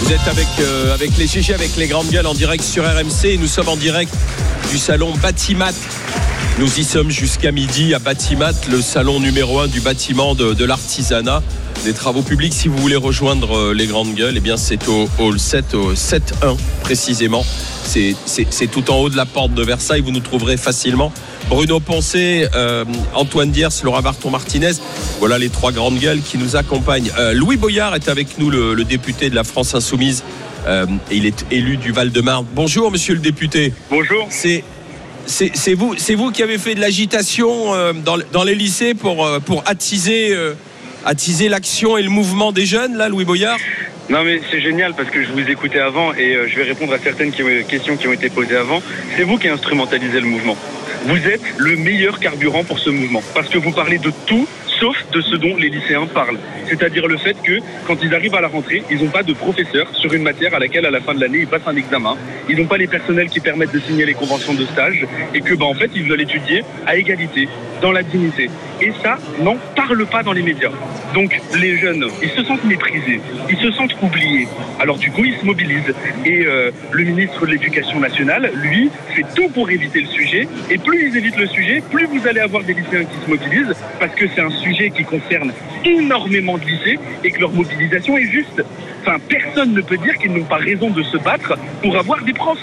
Vous êtes avec les GG, avec les grandes gueules en direct sur RMC. Et nous sommes en direct du salon Batimat. Nous y sommes jusqu'à midi à Batimat, le salon numéro 1 du bâtiment de l'artisanat, des travaux publics. Si vous voulez rejoindre les grandes gueules, eh bien c'est au hall 7, au 7-1 précisément. C'est tout en haut de la porte de Versailles. Vous nous trouverez facilement. Bruno Poncet, Antoine Diers, Laura Barton-Martinez. Voilà les trois grandes gueules qui nous accompagnent. Louis Boyard est avec nous, le député de la France Insoumise. Et il est élu du Val-de-Marne. Bonjour, monsieur le député. Bonjour. C'est vous qui avez fait de l'agitation dans les lycées pour attiser l'action et le mouvement des jeunes, là, Louis Boyard? Non mais c'est génial parce que je vous écoutais avant et je vais répondre à certaines questions qui ont été posées avant. C'est vous qui instrumentalisez le mouvement. Vous êtes le meilleur carburant pour ce mouvement parce que vous parlez de tout sauf de ce dont les lycéens parlent. C'est-à-dire le fait que quand ils arrivent à la rentrée, ils n'ont pas de professeur sur une matière à laquelle à la fin de l'année ils passent un examen. Ils n'ont pas les personnels qui permettent de signer les conventions de stage et que en fait ils veulent étudier à égalité, dans la dignité. Et ça n'en parle pas dans les médias. Donc les jeunes, ils se sentent méprisés, ils se sentent oubliés. Alors du coup ils se mobilisent. Et le ministre de l'Éducation nationale, lui, fait tout pour éviter le sujet. Et plus ils évitent le sujet, plus vous allez avoir des lycéens qui se mobilisent parce que c'est un sujet qui concerne énormément de lycées et que leur mobilisation est juste. Enfin, personne ne peut dire qu'ils n'ont pas raison de se battre pour avoir des profs.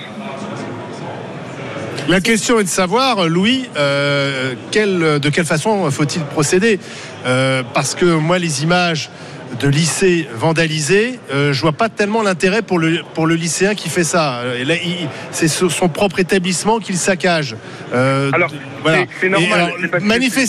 La question est de savoir, Louis, de quelle façon faut-il procéder parce que moi, les images de lycées vandalisés, je vois pas tellement l'intérêt pour le lycéen qui fait ça. Et là, c'est son propre établissement qu'il saccage. Alors, voilà. C'est normal. Alors,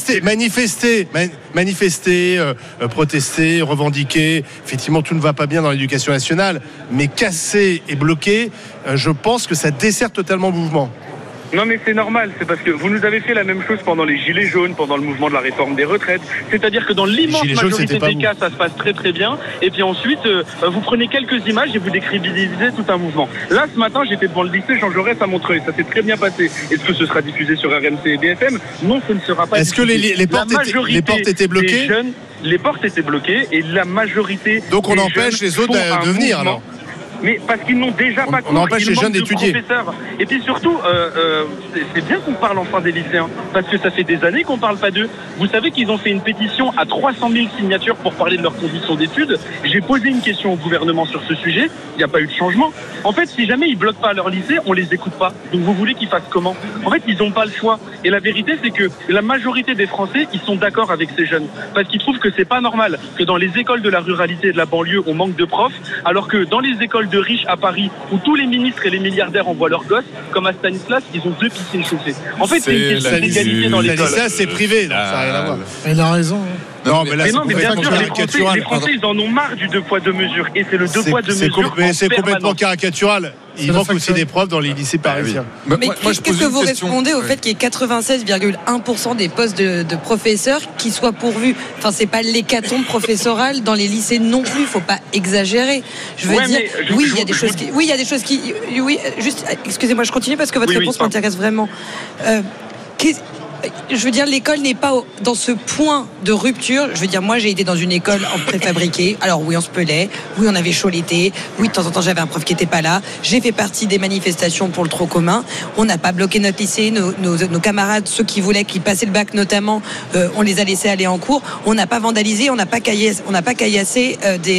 manifester, protester, revendiquer. Effectivement, tout ne va pas bien dans l'éducation nationale, mais casser et bloquer, je pense que ça dessert totalement le mouvement. Non mais c'est normal, c'est parce que vous nous avez fait la même chose pendant les Gilets jaunes, pendant le mouvement de la réforme des retraites. C'est-à-dire que dans l'immense majorité des cas, ça se passe très très bien. Et puis ensuite, vous prenez quelques images et vous décrédibilisez tout un mouvement. Là, ce matin, j'étais devant le lycée Jean Jaurès à Montreuil. Ça s'est très bien passé. Est-ce que ce sera diffusé sur RMC et BFM? Non, ce ne sera pas diffusé. Est-ce que les portes étaient bloquées? Les portes étaient bloquées et la majorité. Donc on empêche les autres de venir alors. Mais parce qu'ils n'ont déjà pas cours, on empêche les jeunes d'étudier. Et puis surtout, c'est bien qu'on parle enfin des lycéens, parce que ça fait des années qu'on parle pas d'eux. Vous savez qu'ils ont fait une pétition à 300 000 signatures pour parler de leurs conditions d'études. J'ai posé une question au gouvernement sur ce sujet, il n'y a pas eu de changement. En fait, si jamais ils bloquent pas leur lycée, on les écoute pas. Donc vous voulez qu'ils fassent comment? En fait, ils n'ont pas le choix. Et la vérité, c'est que la majorité des Français, ils sont d'accord avec ces jeunes, parce qu'ils trouvent que c'est pas normal que dans les écoles de la ruralité et de la banlieue, on manque de profs, alors que dans les écoles de riches à Paris, où tous les ministres et les milliardaires envoient leurs gosses, comme à Stanislas, ils ont 2 piscines chauffées. En fait, c'est une question d'égalité dans l'école. Ça, c'est privé, donc ça n'a rien à voir. Il a raison. Non, mais là, mais bien sûr, les Français, ils en ont marre du 2 poids 2 mesures. Et c'est le 2 poids 2 mesures. Mais c'est complètement caricatural. Il manque aussi des profs dans les lycées parisiens. Mais qu'est-ce que vous répondez au fait qu'il y ait 96,1% des postes de professeurs qui soient pourvus? Enfin, c'est pas l'hécatombe professorale dans les lycées non plus. Il faut pas exagérer. Je veux dire, oui, il y a des choses qui. Oui, juste, excusez-moi, je continue parce que votre réponse m'intéresse vraiment. Je veux dire, l'école n'est pas dans ce point de rupture. Je veux dire, moi, j'ai été dans une école en préfabriqué. Alors oui, on se pelait. Oui, on avait chaud l'été. Oui, de temps en temps, j'avais un prof qui n'était pas là. J'ai fait partie des manifestations pour le trop commun. On n'a pas bloqué notre lycée. Nos camarades, ceux qui voulaient qu'ils passaient le bac notamment, on les a laissés aller en cours. On n'a pas vandalisé. On n'a pas caillassé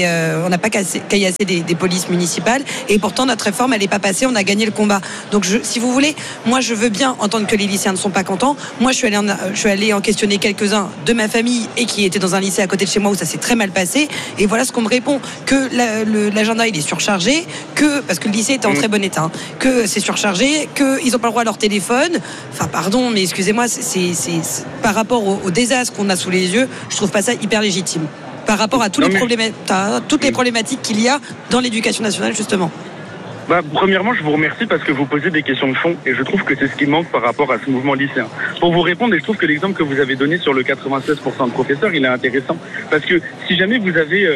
des polices municipales. Et pourtant, notre réforme, elle n'est pas passée. On a gagné le combat. Donc, si vous voulez, moi, je veux bien entendre que les lycéens ne sont pas contents. Moi, je suis allée en questionner quelques-uns de ma famille et qui étaient dans un lycée à côté de chez moi où ça s'est très mal passé. Et voilà ce qu'on me répond, que l'agenda il est surchargé, parce que le lycée était en très bon état, que c'est surchargé, qu'ils n'ont pas le droit à leur téléphone. Enfin, pardon, mais excusez-moi, c'est par rapport au désastre qu'on a sous les yeux, je trouve pas ça hyper légitime. Par rapport à toutes les problématiques qu'il y a dans l'éducation nationale, justement. Premièrement, je vous remercie parce que vous posez des questions de fond et je trouve que c'est ce qui manque par rapport à ce mouvement lycéen. Pour vous répondre, et je trouve que l'exemple que vous avez donné sur le 96% de professeurs, il est intéressant parce que si jamais vous avez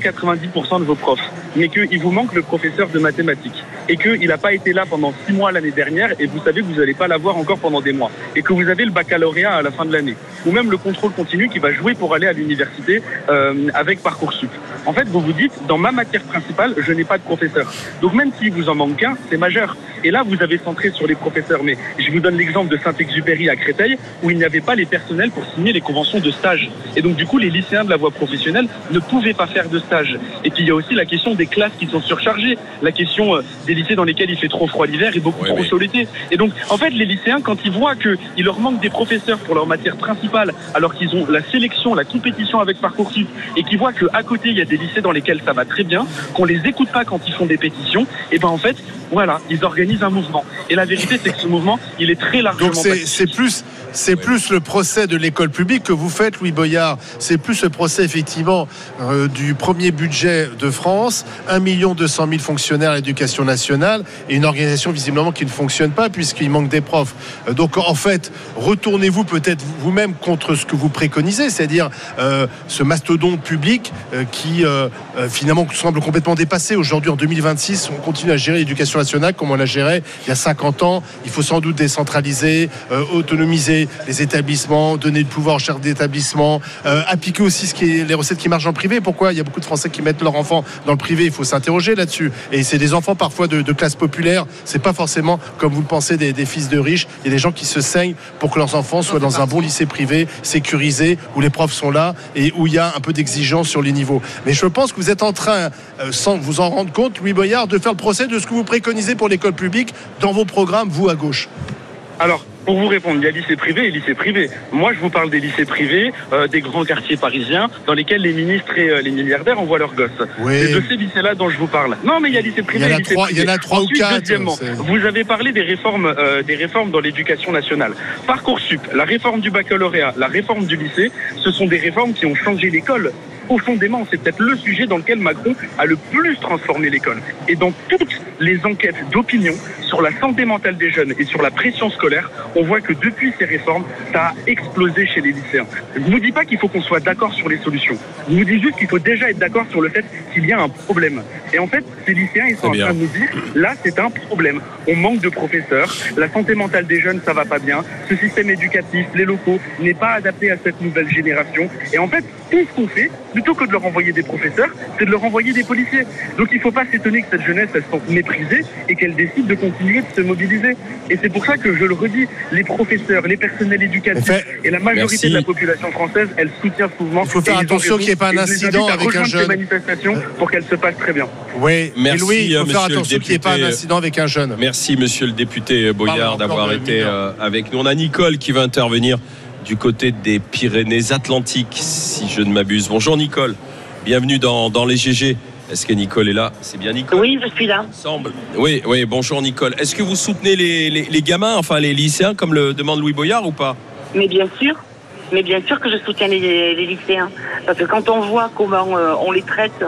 90% de vos profs, mais qu'il vous manque le professeur de mathématiques et qu'il n'a pas été là pendant 6 mois l'année dernière et vous savez que vous n'allez pas l'avoir encore pendant des mois et que vous avez le baccalauréat à la fin de l'année ou même le contrôle continu qui va jouer pour aller à l'université avec Parcoursup. En fait, vous vous dites, dans ma matière principale, je n'ai pas de professeur. Donc même s'il vous en manque qu'un, c'est majeur. Et là, vous avez centré sur les professeurs. Mais je vous donne l'exemple de Saint-Exupéry à Créteil, où il n'y avait pas les personnels pour signer les conventions de stage. Et donc, du coup, les lycéens de la voie professionnelle ne pouvaient pas faire de stage. Et puis, il y a aussi la question des classes qui sont surchargées. La question des lycées dans lesquels il fait trop froid l'hiver et beaucoup trop chaud l'été. Et donc, en fait, les lycéens, quand ils voient qu'il leur manque des professeurs pour leur matière principale, alors qu'ils ont la sélection, la compétition avec Parcoursup, et qu'ils voient qu'à côté, il y a des lycées dans lesquels ça va très bien, qu'on les écoute pas quand ils font des pétitions, et ben en fait, voilà, ils organisent un mouvement. Et la vérité, c'est que ce mouvement, il est très largement... Donc c'est plus le procès de l'école publique que vous faites, Louis Boyard. C'est plus le procès, effectivement, du premier budget de France, 1 200 000 fonctionnaires à l'éducation nationale et une organisation visiblement qui ne fonctionne pas puisqu'il manque des profs. Donc en fait, retournez-vous peut-être vous-même contre ce que vous préconisez, c'est-à-dire ce mastodonte public qui finalement semble complètement dépassé. Aujourd'hui, en 2026, on continue à gérer l'éducation nationale comme on la gérait il y a 50 ans. Il faut sans doute décentraliser, autonomiser les établissements, donner le pouvoir aux chefs d'établissement, appliquer aussi les recettes qui marchent en privé. Pourquoi il y a beaucoup de Français qui mettent leurs enfants dans le privé? Il faut s'interroger là-dessus. Et c'est des enfants parfois de classe populaire. C'est pas forcément, comme vous le pensez, des fils de riches. Il y a des gens qui se saignent pour que leurs enfants soient dans un bon lycée privé, sécurisé, où les profs sont là et où il y a un peu d'exigence sur les niveaux. Mais je pense que vous êtes en train, sans vous en rendre compte, Louis Boyard, de faire le procès de ce que vous préconisez pour l'école publique dans vos programmes, vous à gauche. Alors, pour vous répondre, il y a lycée privé et lycée privé. Moi, je vous parle des lycées privés, des grands quartiers parisiens, dans lesquels les ministres et les milliardaires envoient leurs gosses. Oui. C'est de ces lycées-là dont je vous parle. Non, mais il y a lycée privé et lycée privé. Il y en a 3 ou 4. Deuxièmement, vous avez parlé des réformes dans l'éducation nationale. Parcoursup, la réforme du baccalauréat, la réforme du lycée, ce sont des réformes qui ont changé l'école. Profondément, c'est peut-être le sujet dans lequel Macron a le plus transformé l'école. Et dans toutes les enquêtes d'opinion sur la santé mentale des jeunes et sur la pression scolaire, on voit que depuis ces réformes, ça a explosé chez les lycéens. Je ne vous dis pas qu'il faut qu'on soit d'accord sur les solutions. Je vous dis juste qu'il faut déjà être d'accord sur le fait qu'il y a un problème. Et en fait, ces lycéens, ils sont en train de nous dire, là, c'est un problème. On manque de professeurs, la santé mentale des jeunes, ça va pas bien, ce système éducatif, les locaux, n'est pas adapté à cette nouvelle génération. Et en fait, tout ce qu'on fait, plutôt que de leur envoyer des professeurs, c'est de leur envoyer des policiers. Donc il ne faut pas s'étonner que cette jeunesse, elle se sente méprisée et qu'elle décide de continuer de se mobiliser. Et c'est pour ça que je le redis, les professeurs, les personnels éducatifs et la majorité de la population française, elle soutient ce mouvement. Il faut faire attention qu'il n'y ait pas un incident avec un jeune. Ces manifestations pour qu'elles se passent très bien. Oui, merci, et Louis, il faut faire attention qu'il n'y ait pas un incident avec un jeune. Merci, monsieur le député Boyard, d'avoir été avec nous. On a Nicole qui va intervenir du côté des Pyrénées-Atlantiques, si je ne m'abuse. Bonjour Nicole, bienvenue dans les GG. Est-ce que Nicole est là? C'est bien Nicole? Oui, je suis là. Semble. Oui, bonjour Nicole. Est-ce que vous soutenez les gamins, enfin les lycéens, comme le demande Louis Boyard ou pas? Mais bien sûr que je soutiens les lycéens. Parce que quand on voit comment on les traite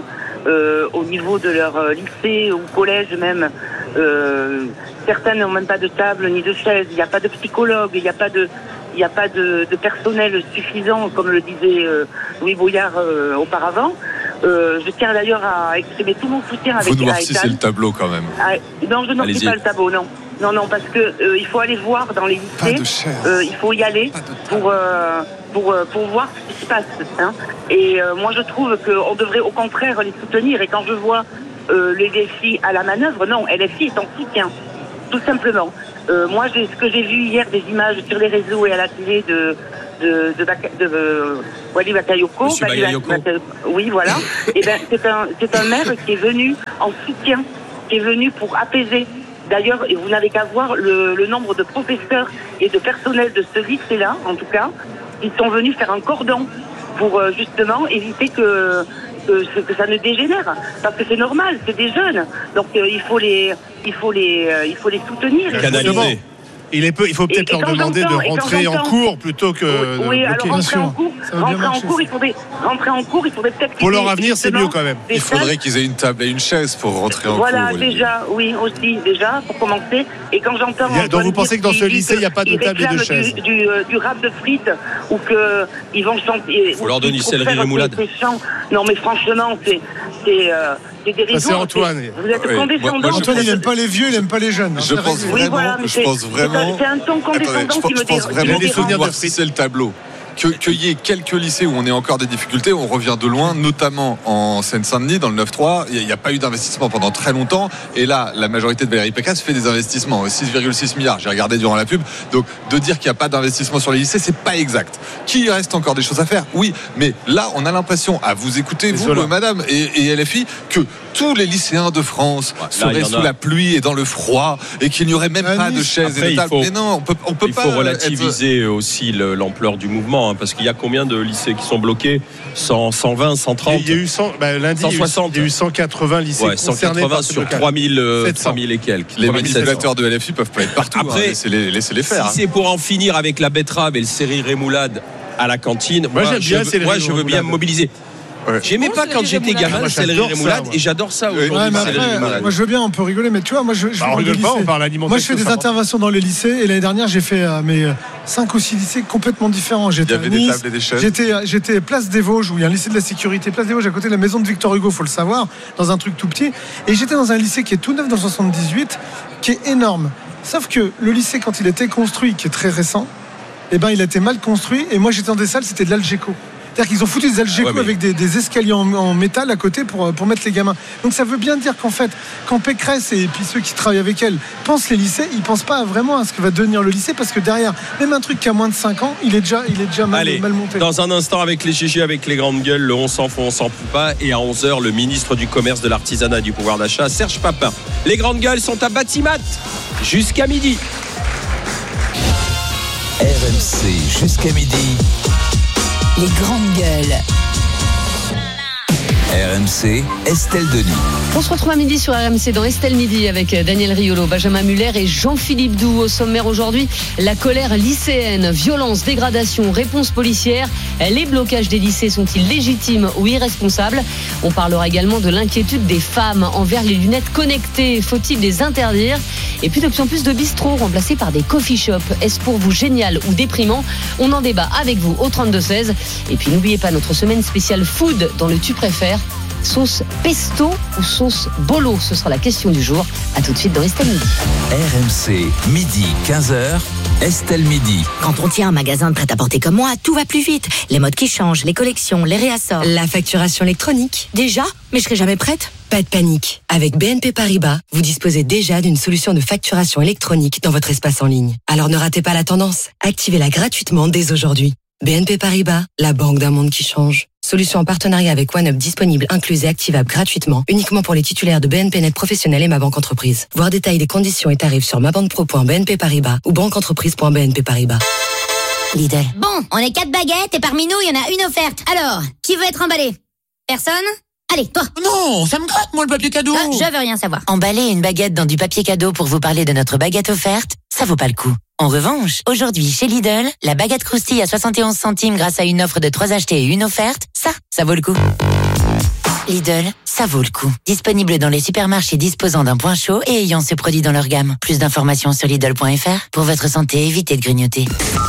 au niveau de leur lycée ou collège même, certains n'ont même pas de table ni de chaise, il n'y a pas de psychologue, il n'y a pas de personnel suffisant, comme le disait Louis Boyard auparavant. Je tiens d'ailleurs à exprimer tout mon soutien avec Gaëtan. Vous noircissez le tableau quand même. Non, je noircis pas le tableau, non. Non, parce que il faut aller voir dans les lycées. Il faut y aller pour voir ce qui se passe. Hein. Et moi, je trouve qu'on devrait au contraire les soutenir. Et quand je vois les LFI à la manœuvre, non, LFI est en soutien, tout simplement. Moi, ce que j'ai vu hier, des images sur les réseaux et à la télé de Wally Bakayoko. Oui, voilà. Et ben, c'est un maire qui est venu en soutien, qui est venu pour apaiser. D'ailleurs, vous n'avez qu'à voir le nombre de professeurs et de personnel de ce lycée-là, en tout cas, ils sont venus faire un cordon pour justement éviter que ça ne dégénère, parce que c'est normal, c'est des jeunes, donc il faut les soutenir. Canaliser. Il faut peut-être leur demander de rentrer en cours plutôt que. Oui, alors rentrer en cours, il faudrait peut-être. Pour leur avenir, c'est mieux quand même. Il faudrait qu'ils aient une table et une chaise pour rentrer en cours. Voilà, déjà, oui, aussi, déjà, pour commencer. Et quand j'entends. Donc vous pensez que dans ce lycée, il n'y a pas de table et de chaise? Du rap de frites, ou qu'ils vont chanter. Il faut leur donner céleri rémoulade. Non, mais franchement, c'est dérisoire. C'est Antoine. Vous êtes condescendant. Antoine, il n'aime pas les vieux, il n'aime pas les jeunes. Je pense vraiment. C'est un ton condescendant qui me dérange. Vraiment qu'il faut si c'est le tableau. Qu'il y ait quelques lycées où on a encore des difficultés, on revient de loin, notamment en Seine-Saint-Denis, dans le 9-3. Il n'y a pas eu d'investissement pendant très longtemps. Et là, la majorité de Valérie Pécresse fait des investissements. 6,6 milliards, j'ai regardé durant la pub. Donc, de dire qu'il n'y a pas d'investissement sur les lycées, c'est pas exact. Qu'il reste encore des choses à faire, oui. Mais là, on a l'impression, à vous écouter, vous, madame, et LFI, que tous les lycéens de France seraient sous la pluie et dans le froid, et qu'il n'y aurait même pas de chaises et de tables. Mais non, on peut pas. Il faut relativiser aussi l'ampleur du mouvement. Parce qu'il y a combien de lycées qui sont bloqués? 120, 130? Il y a eu lundi, 160. Il y a eu 180 lycées concernés 180 sur 3000 et quelques. Les manipulateurs de LFI peuvent pas être partout. Après, laissez-les faire. Si c'est pour en finir avec la betterave et le céleri rémoulade à la cantine, moi je veux bien me mobiliser. Ouais. J'aimais pas quand j'étais gamin le céleri rémoulade et j'adore ça aujourd'hui. Moi je veux bien, on peut rigoler, mais tu vois, moi je rigole pas, on parle alimentation. Moi je fais des interventions dans les lycées et l'année dernière j'ai fait mes 5 ou 6 lycées complètement différents. J'étais à Nice, des tables et des chaises. J'étais place des Vosges où il y a un lycée de la sécurité, place des Vosges à côté de la maison de Victor Hugo, faut le savoir, dans un truc tout petit. Et j'étais dans un lycée qui est tout neuf dans 78, qui est énorme. Sauf que le lycée quand il était construit, qui est très récent, il a été mal construit et moi j'étais dans des salles, c'était de l'Algeco. C'est-à-dire qu'ils ont foutu des Algeco avec des escaliers en métal à côté pour mettre les gamins. Donc ça veut bien dire qu'en fait, quand Pécresse et puis ceux qui travaillent avec elle pensent les lycées, ils pensent pas vraiment à ce que va devenir le lycée, parce que derrière, même un truc qui a moins de 5 ans, il est déjà mal monté. Dans un instant, avec les GG, avec les grandes gueules, le on s'en fout, on s'en fout pas. Et à 11h, le ministre du Commerce, de l'Artisanat et du Pouvoir d'achat, Serge Papin. Les grandes gueules sont à Batimat jusqu'à midi. RMC jusqu'à midi. Les grandes gueules. RMC, Estelle Denis. On se retrouve à midi sur RMC dans Estelle Midi avec Daniel Riolo, Benjamin Muller et Jean-Philippe Doux. Au sommaire aujourd'hui, la colère lycéenne, violence, dégradation, réponse policière. Les blocages des lycées sont-ils légitimes ou irresponsables? On parlera également de l'inquiétude des femmes envers les lunettes connectées. Faut-il les interdire? Et puis de plus en plus de bistrots remplacés par des coffee shops. Est-ce pour vous génial ou déprimant? On en débat avec vous au 32-16. Et puis n'oubliez pas notre semaine spéciale food dans le Tu préfères. Sauce pesto ou sauce bolo? Ce sera la question du jour. A tout de suite dans Estelle Midi. RMC, midi 15h, Estelle Midi. Quand on tient un magasin de prêt-à-porter comme moi, tout va plus vite. Les modes qui changent, les collections, les réassorts. La facturation électronique. Déjà? Mais je serai jamais prête. Pas de panique. Avec BNP Paribas, vous disposez déjà d'une solution de facturation électronique dans votre espace en ligne. Alors ne ratez pas la tendance. Activez-la gratuitement dès aujourd'hui. BNP Paribas, la banque d'un monde qui change. Solution en partenariat avec OneUp disponible, incluse et activable gratuitement, uniquement pour les titulaires de BNP Net Professionnel et Ma Banque Entreprise. Voir détails des conditions et tarifs sur mabanquepro.bnp Paribas ou banqueentreprise.bnp Paribas. Lidl. Bon, on est 4 baguettes et parmi nous, il y en a une offerte. Alors, qui veut être emballé? Personne? Allez, toi. Non, ça me gratte, moi, le papier cadeau. Je veux rien savoir. Emballer une baguette dans du papier cadeau pour vous parler de notre baguette offerte, ça vaut pas le coup. En revanche, aujourd'hui, chez Lidl, la baguette croustille à 71 centimes grâce à une offre de 3 achetés et une offerte, ça vaut le coup. Lidl, ça vaut le coup. Disponible dans les supermarchés disposant d'un point chaud et ayant ce produit dans leur gamme. Plus d'informations sur Lidl.fr. Pour votre santé, évitez de grignoter.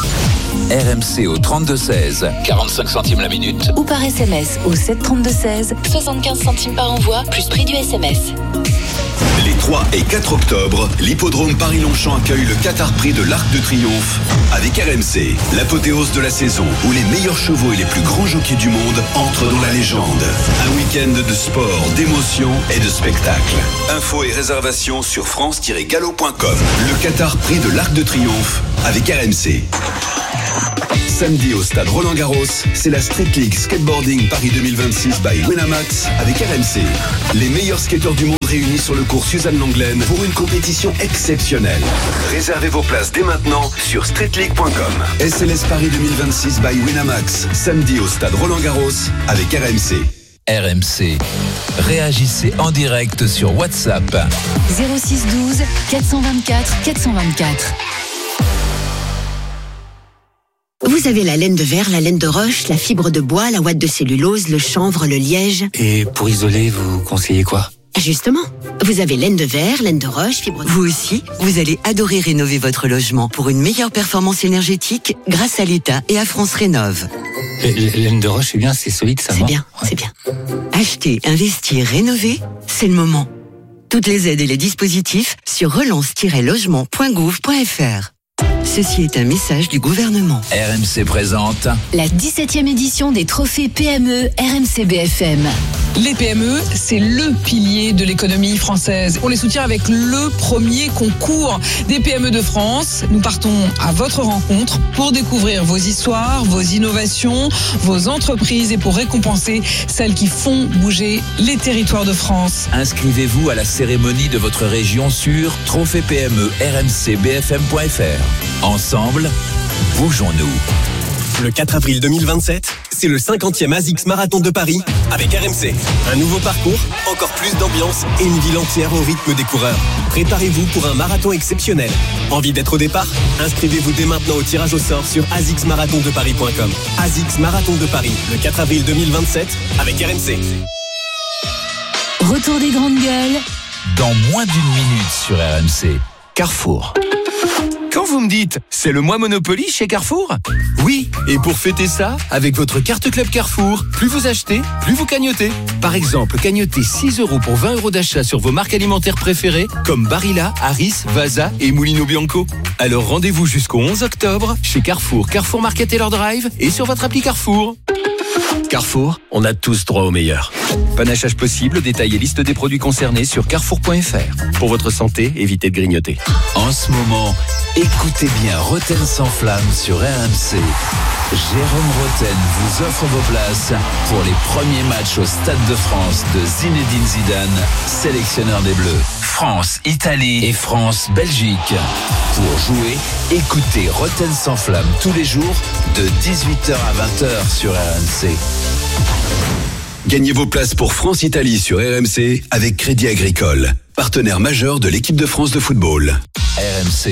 RMC au 32-16, 45 centimes la minute. Ou par SMS au 732-16, 75 centimes par envoi, plus prix du SMS. Les 3 et 4 octobre, l'hippodrome Paris-Longchamp accueille le Qatar Prix de l'Arc de Triomphe avec RMC, l'apothéose de la saison où les meilleurs chevaux et les plus grands jockeys du monde entrent dans la légende. Un week-end de sport, d'émotion et de spectacle. Infos et réservations sur france-galop.com. Le Qatar Prix de l'Arc de Triomphe avec RMC. Samedi au stade Roland-Garros, c'est la Street League Skateboarding Paris 2026 by Winamax avec RMC. Les meilleurs skateurs du monde réunis sur le cours Suzanne Lenglen pour une compétition exceptionnelle. Réservez vos places dès maintenant sur streetleague.com. SLS Paris 2026 by Winamax, samedi au stade Roland-Garros avec RMC. RMC. Réagissez en direct sur WhatsApp. 06 12 424 424. Vous avez la laine de verre, la laine de roche, la fibre de bois, la ouate de cellulose, le chanvre, le liège. Et pour isoler, vous conseillez quoi ? Justement, vous avez laine de verre, laine de roche, fibre de... Vous aussi, vous allez adorer rénover votre logement pour une meilleure performance énergétique grâce à l'État et à France Rénov'. Laine de roche, c'est bien, c'est solide, ça. C'est bien, c'est bien. Acheter, investir, rénover, c'est le moment. Toutes les aides et les dispositifs sur relance-logement.gouv.fr. Ceci est un message du gouvernement. RMC présente la 17e édition des trophées PME RMC BFM. Les PME, c'est le pilier de l'économie française. On les soutient avec le premier concours des PME de France. Nous partons à votre rencontre pour découvrir vos histoires, vos innovations, vos entreprises et pour récompenser celles qui font bouger les territoires de France. Inscrivez-vous à la cérémonie de votre région sur trophée-PME-RMC-BFM.fr. Ensemble, bougeons-nous. Le 4 avril 2027, c'est le 50e ASICS Marathon de Paris avec RMC. Un nouveau parcours, encore plus d'ambiance et une ville entière au rythme des coureurs. Préparez-vous pour un marathon exceptionnel. Envie d'être au départ ? Inscrivez-vous dès maintenant au tirage au sort sur asicsmarathondeparis.com. ASICS Marathon de Paris, le 4 avril 2027 avec RMC. Retour des grandes gueules. Dans moins d'une minute sur RMC. Carrefour. Quand vous me dites « c'est le mois Monopoly chez Carrefour », oui, et pour fêter ça, avec votre carte Club Carrefour, plus vous achetez, plus vous cagnotez. Par exemple, cagnotez 6 € pour 20 € d'achat sur vos marques alimentaires préférées, comme Barilla, Harris, Vasa et Mulino Bianco. Alors rendez-vous jusqu'au 11 octobre chez Carrefour, Carrefour Market et leur Drive et sur votre appli Carrefour. Carrefour, on a tous droit au meilleur. Panachage possible, détail et liste des produits concernés sur carrefour.fr. Pour votre santé, évitez de grignoter. En ce moment, écoutez bien Roten sans flamme sur RMC. Jérôme Roten vous offre vos places pour les premiers matchs au Stade de France de Zinedine Zidane, sélectionneur des Bleus. France, Italie et France, Belgique. Pour jouer, écoutez Roten sans flamme tous les jours de 18h à 20h sur RMC. Gagnez vos places pour France-Italie sur RMC avec Crédit Agricole, partenaire majeur de l'équipe de France de football. RMC,